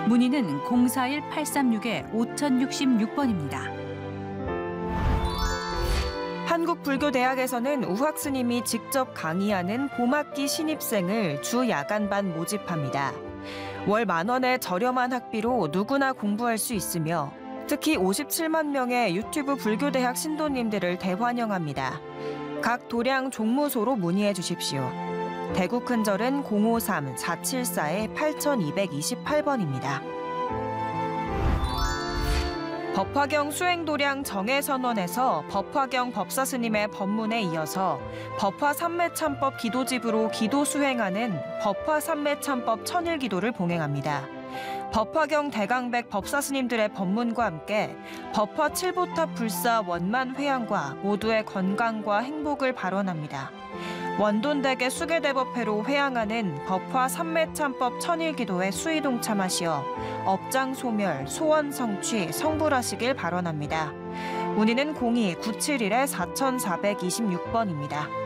문의는 041-836-5066번입니다. 한국불교대학에서는 우학 스님이 직접 강의하는 봄학기 신입생을 주 야간반 모집합니다. 월 10,000원의 저렴한 학비로 누구나 공부할 수 있으며 특히 57만 명의 유튜브 불교대학 신도님들을 대환영합니다. 각 도량 종무소로 문의해 주십시오. 대구 큰절은 053-474-8228번입니다. 법화경 수행도량 정해선언에서 법화경 법사스님의 법문에 이어서 법화삼매참법 기도집으로 기도 수행하는 법화삼매참법 천일기도를 봉행합니다. 법화경 대강백 법사스님들의 법문과 함께 법화 칠보탑 불사 원만 회양과 모두의 건강과 행복을 발언합니다. 원돈대계 수계대법회로 회양하는 법화 삼매참법 천일기도에 수의 동참하시어 업장 소멸, 소원 성취, 성불하시길 발언합니다. 문의는 02-971-4426번입니다.